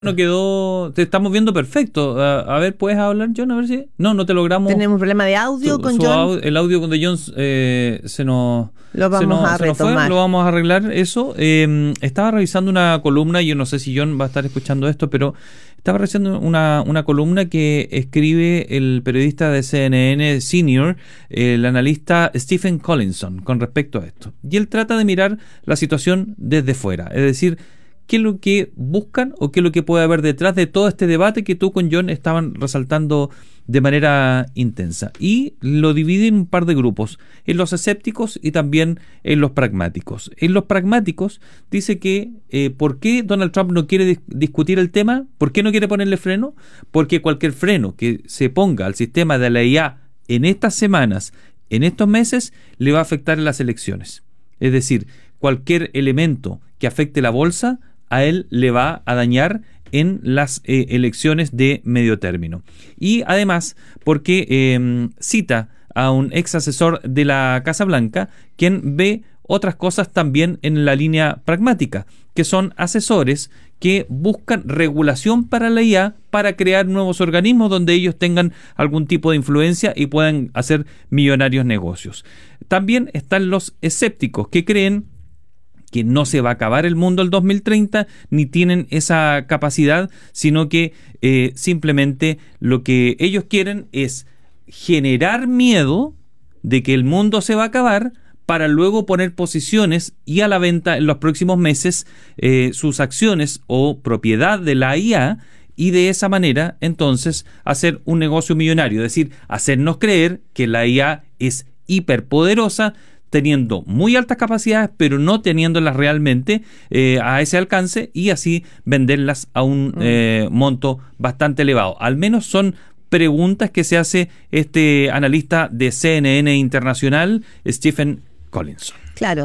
no quedó, te estamos viendo perfecto. A ver, ¿puedes hablar, John? A ver si. No te logramos. Tenemos un problema de audio con John. El audio de John se nos retomar. fue, lo vamos a arreglar eso. Estaba revisando una columna, yo no sé si John va a estar escuchando esto, pero estaba revisando una columna que escribe el periodista de CNN Senior, el analista Stephen Collinson, con respecto a esto. Y él trata de mirar la situación desde fuera, es decir, qué es lo que buscan o qué es lo que puede haber detrás de todo este debate que tú con John estaban resaltando de manera intensa. Y lo divide en un par de grupos, en los escépticos y también en los pragmáticos. En los pragmáticos dice que ¿por qué Donald Trump no quiere discutir el tema? ¿Por qué no quiere ponerle freno? Porque cualquier freno que se ponga al sistema de la IA en estas semanas, en estos meses, le va a afectar en las elecciones. Es decir, cualquier elemento que afecte la bolsa a él le va a dañar en las elecciones de medio término. Y además, porque cita a un ex asesor de la Casa Blanca, quien ve otras cosas también en la línea pragmática, que son asesores que buscan regulación para la IA para crear nuevos organismos donde ellos tengan algún tipo de influencia y puedan hacer millonarios negocios. También están los escépticos que creen que no se va a acabar el mundo el 2030, ni tienen esa capacidad, sino que simplemente lo que ellos quieren es generar miedo de que el mundo se va a acabar para luego poner posiciones y a la venta en los próximos meses sus acciones o propiedad de la IA, y de esa manera entonces hacer un negocio millonario, es decir, hacernos creer que la IA es hiperpoderosa, teniendo muy altas capacidades, pero no teniéndolas realmente a ese alcance, y así venderlas a un monto bastante elevado. Al menos son preguntas que se hace este analista de CNN Internacional, Stephen Collinson. Claro,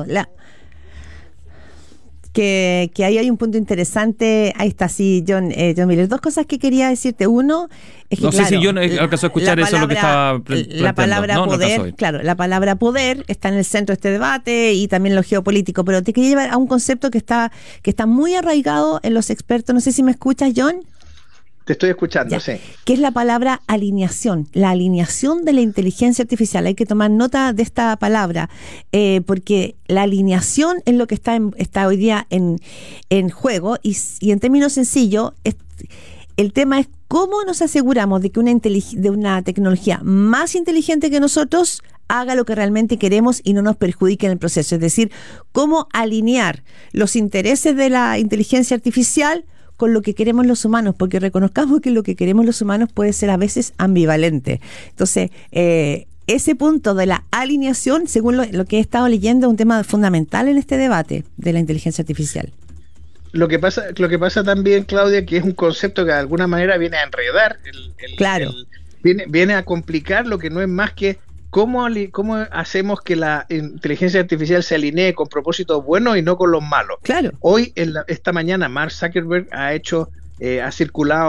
que ahí hay un punto interesante. Ahí está, sí, John Miller. Dos cosas que quería decirte. Uno, es que no sé si yo alcanzó a escuchar eso, lo que estaba planteando. La palabra poder, claro, la palabra poder está en el centro de este debate y también lo geopolítico, pero te quería llevar a un concepto que está muy arraigado en los expertos. No sé si me escuchas, John. Te estoy escuchando, ya, sí. Que es la palabra alineación, la alineación de la inteligencia artificial. Hay que tomar nota de esta palabra, porque la alineación es lo que está hoy día en juego, y en términos sencillos, el tema es cómo nos aseguramos de que una tecnología más inteligente que nosotros haga lo que realmente queremos y no nos perjudique en el proceso. Es decir, cómo alinear los intereses de la inteligencia artificial con lo que queremos los humanos, porque reconozcamos que lo que queremos los humanos puede ser a veces ambivalente. Entonces, ese punto de la alineación, según lo que he estado leyendo, es un tema fundamental en este debate de la inteligencia artificial. Lo que pasa también, Claudia, que es un concepto que de alguna manera viene a enredar, claro. Viene a complicar lo que no es más que cómo hacemos que la inteligencia artificial se alinee con propósitos buenos y no con los malos. Claro. Hoy, esta mañana, Mark Zuckerberg ha circulado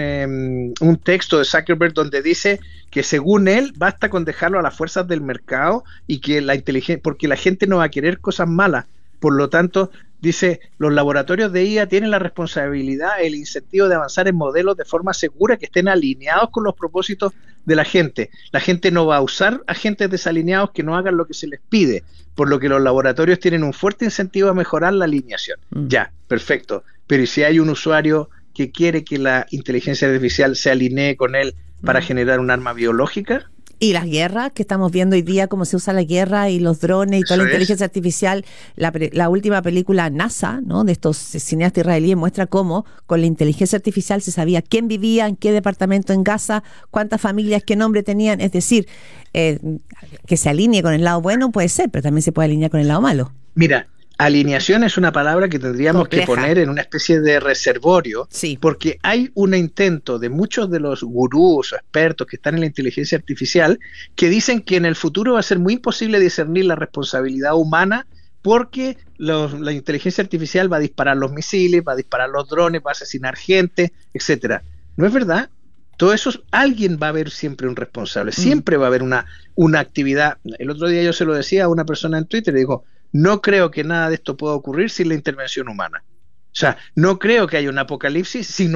un texto de Zuckerberg donde dice que según él basta con dejarlo a las fuerzas del mercado y que porque la gente no va a querer cosas malas. Por lo tanto, dice, los laboratorios de IA tienen la responsabilidad, el incentivo de avanzar en modelos de forma segura que estén alineados con los propósitos de la gente. La gente no va a usar agentes desalineados que no hagan lo que se les pide, por lo que los laboratorios tienen un fuerte incentivo a mejorar la alineación. Ya, perfecto. Pero ¿y si hay un usuario que quiere que la inteligencia artificial se alinee con él para generar un arma biológica? Y las guerras que estamos viendo hoy día, cómo se usa la guerra y los drones y toda la inteligencia artificial. La última película NASA, ¿no?, de estos cineastas israelíes, muestra cómo con la inteligencia artificial se sabía quién vivía en qué departamento en Gaza, cuántas familias, qué nombre tenían. Es decir, que se alinee con el lado bueno puede ser, pero también se puede alinear con el lado malo. Mira, alineación es una palabra que tendríamos que poner en una especie de reservorio, sí, porque hay un intento de muchos de los gurús o expertos que están en la inteligencia artificial que dicen que en el futuro va a ser muy imposible discernir la responsabilidad humana porque la inteligencia artificial va a disparar los misiles, va a disparar los drones, va a asesinar gente, etcétera. ¿No es verdad? Todo eso, alguien va a haber siempre un responsable, siempre va a haber una actividad. El otro día yo se lo decía a una persona en Twitter y digo, no creo que nada de esto pueda ocurrir sin la intervención humana. sea, no creo que haya un apocalipsis si